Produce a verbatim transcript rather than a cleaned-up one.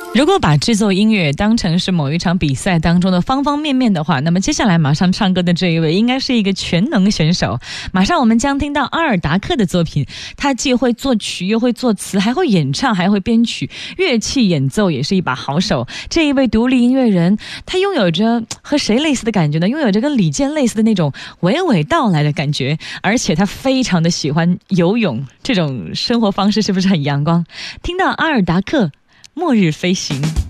如果把制作音乐当成是某一场比赛当中的方方面面的话，那么接下来马上唱歌的这一位应该是一个全能选手。马上我们将听到阿尔达克的作品，他既会作曲又会作词，还会演唱，还会编曲，乐器演奏也是一把好手。这一位独立音乐人，他拥有着和谁类似的感觉呢？拥有着跟李健类似的那种娓娓道来的感觉，而且他非常的喜欢游泳，这种生活方式是不是很阳光？听到阿尔达克末日飞行。